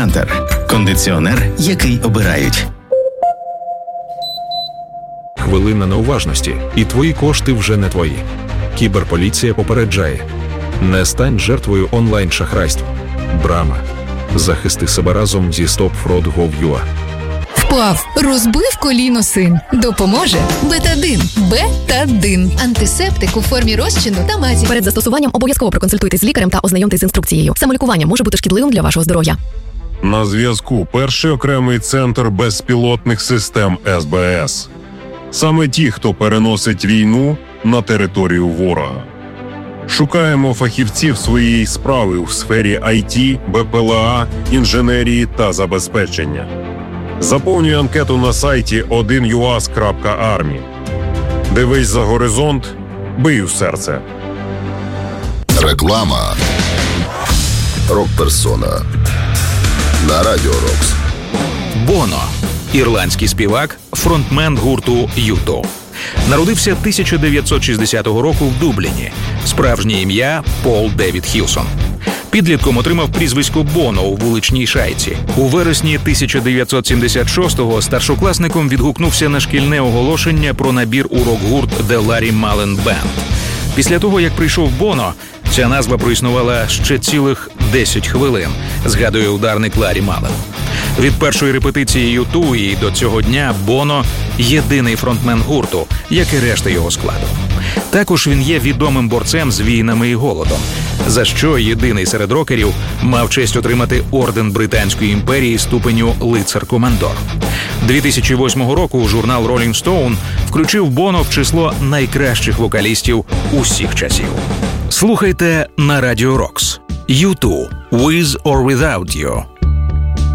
Хантер. Кондиціонер, який обирають. Хвилина неуважності, і твої кошти вже не твої. Кіберполіція попереджає. Не стань жертвою онлайн-шахрайств. Брама. Захисти себе разом зі StopFraud.gov.ua. Впав, розбив коліно син. Допоможе Бетадин. Бетадин. Антисептик у формі розчину та мазі. Перед застосуванням обов'язково проконсультуйтесь з лікарем та ознайомтесь з інструкцією. Самолікування може бути шкідливим для вашого здоров'я. На зв'язку перший окремий центр безпілотних систем СБС. Саме ті, хто переносить війну на територію ворога. Шукаємо фахівців своєї справи у сфері IT, БПЛА, інженерії та забезпечення. Заповнюй анкету на сайті 1uas.army. Дивись за горизонт, бий у серце. Реклама. Рок-персона на Радіо Рокс. Боно – ірландський співак, фронтмен гурту U2. Народився 1960 року в Дубліні. Справжнє ім'я – Пол Девід Хілсон. Підлітком отримав прізвисько Боно у вуличній шайці. У вересні 1976-го старшокласником відгукнувся на шкільне оголошення про набір у рок-гурт The Larry Mullen Band. Після того, як прийшов Боно, ця назва проіснувала ще цілих 10 хвилин, згадує ударник Ларі Мален. Від першої репетиції U2 і до цього дня Боно – єдиний фронтмен гурту, як і решта його складу. Також він є відомим борцем з війнами і голодом, за що єдиний серед рокерів мав честь отримати орден Британської імперії ступеню лицар-командор. 2008 року журнал Rolling Stone включив Боно в число найкращих вокалістів усіх часів. Слухайте на Радіо Рокс. U2 – With or Without You.